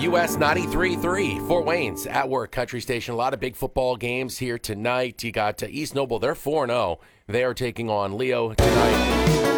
US 93.3, Fort Wayne's at work country station. A lot of big football games here tonight. You got East Noble, they're 4-0. They are taking on Leo tonight.